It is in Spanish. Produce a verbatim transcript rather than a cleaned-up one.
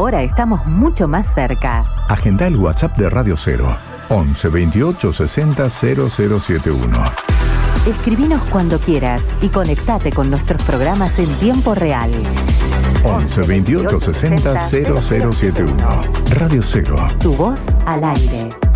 ahora estamos mucho más cerca. Agenda el WhatsApp de Radio Cero, once veintiocho sesenta cero cero setenta y uno. Escribinos cuando quieras y conectate con nuestros programas en tiempo real. once veintiocho sesenta cero cero setenta y uno. Radio Cero. Tu voz al aire.